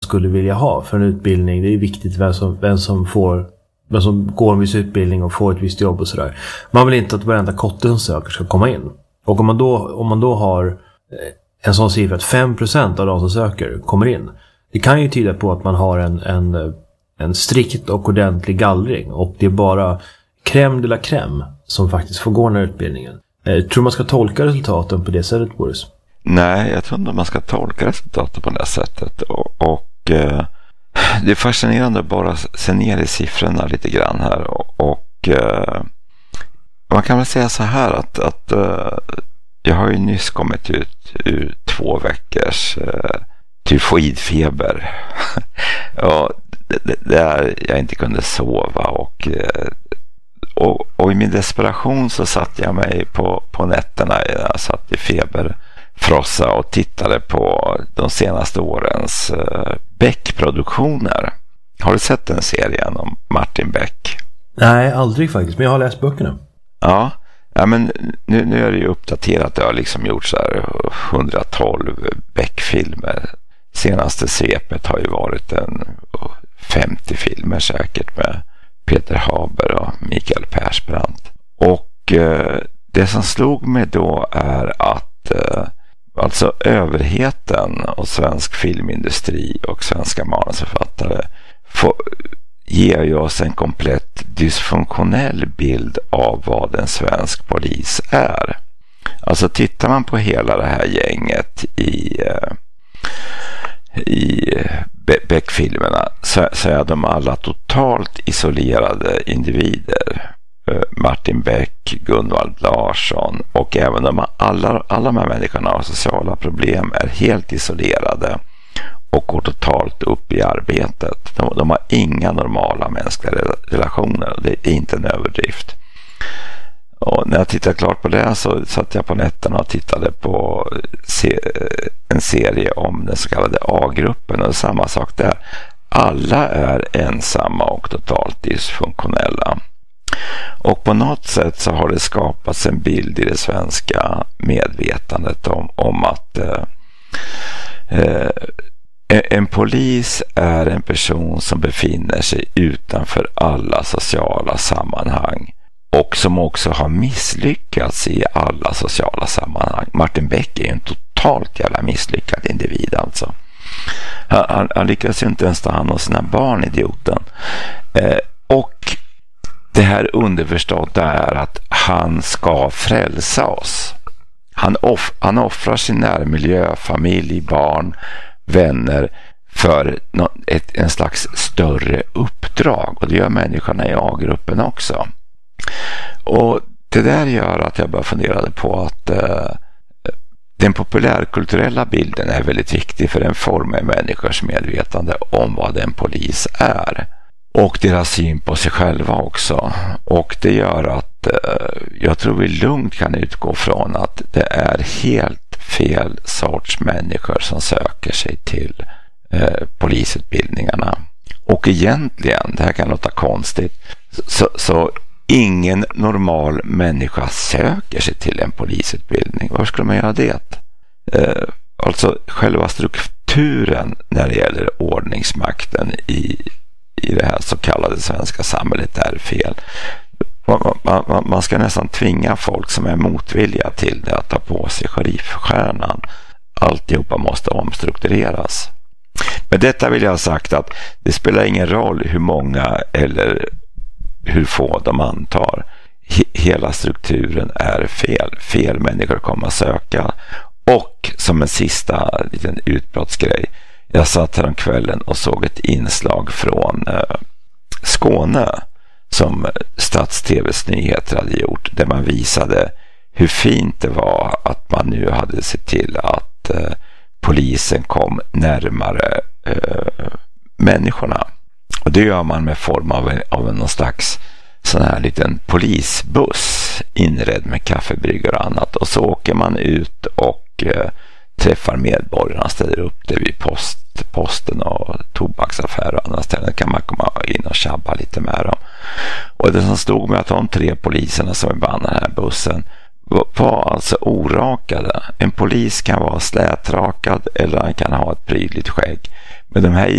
skulle vilja ha för en utbildning. Det är viktigt vem som går en viss utbildning och får ett visst jobb och sådär. Man vill inte att varenda kotte som söker ska komma in. Och om man då har en sån siffra att 5% av de som söker kommer in. Det kan ju tyda på att man har en strikt och ordentlig gallring. Och det är bara crème de la crème som faktiskt får gå den här utbildningen. Tror man ska tolka resultaten på det sättet, Boris? Nej, jag tror inte man ska tolka resultaten på det sättet. Och det är fascinerande att bara se ner i siffrorna lite grann här. Och man kan väl säga så här att jag har ju nyss kommit ut ur 2 veckors tyfoidfeber. Och där jag inte kunde sova och i min desperation så satt jag mig på nätterna. Jag satt i feberfrossa och tittade på de senaste årens Beck-produktioner. Har du sett den serien om Martin Beck? Nej, aldrig faktiskt, men jag har läst böckerna. Ja, men nu är det ju uppdaterat. Det har liksom gjort så här 112 Beck-filmer. Senaste svepet har ju varit 50 filmer säkert med Peter Haber och Mikael Persbrandt. Och det som slog mig då är att alltså överheten och svensk filmindustri och svenska manusförfattare ger ju oss en komplett dysfunktionell bild av vad en svensk polis är. Alltså tittar man på hela det här gänget i Beck-filmerna så är de alla totalt isolerade individer. Martin Beck, Gunvald Larsson och även alla de här människorna har sociala problem, är helt isolerade och går totalt upp i arbetet. De har inga normala mänskliga relationer. Det är inte en överdrift. Och när jag tittade klart på det så satt jag på nätterna och tittade på en serie om den så kallade A-gruppen, och samma sak där. Alla är ensamma och totalt dysfunktionella. Och på något sätt så har det skapats en bild i det svenska medvetandet om att en polis är en person som befinner sig utanför alla sociala sammanhang och som också har misslyckats i alla sociala sammanhang. Martin Beck är en totalt jävla misslyckad individ alltså. Han lyckas ju inte ens ta hand om sina barn, idioten. Och det här underförstådda är att han ska frälsa oss. Han offrar sin närmiljö, familj, barn, vänner för en slags större uppdrag. Och det gör människorna i A-gruppen också. Och det där gör att jag bara funderade på att den populärkulturella bilden är väldigt viktig, för den formar människors medvetande om vad en polis är. Och deras syn på sig själva också. Och det gör att jag tror vi lugnt kan utgå från att det är helt fel sorts människor som söker sig till polisutbildningarna. Och egentligen, det här kan låta konstigt, så ingen normal människa söker sig till en polisutbildning. Var skulle man göra det? Alltså själva strukturen när det gäller ordningsmakten i det här så kallade svenska samhället är fel. Man ska nästan tvinga folk som är motvilliga till det att ta på sig sheriffstjärnan. Alltihopa måste omstruktureras. Med detta vill jag ha sagt att det spelar ingen roll hur många eller hur få de antar. Hela strukturen är fel. Fel människor kommer att söka. Och som en sista liten utbrottsgrej. Jag satt här om kvällen och såg ett inslag från Skåne som Stats-TV:s nyheter hade gjort, där man visade hur fint det var att man nu hade sett till att polisen kom närmare människorna. Och det gör man med form av någon slags sån här liten polisbuss inredd med kaffebryggor och annat. Och så åker man ut och träffar medborgarna, ställer upp det vid posten och tobaksaffärer och andra ställen. Kan man komma in och tjabba lite med dem. Och det som stod med att de 3 poliserna som är band den här bussen var alltså orakade. En polis kan vara slätrakad eller han kan ha ett prydligt skägg. Men de här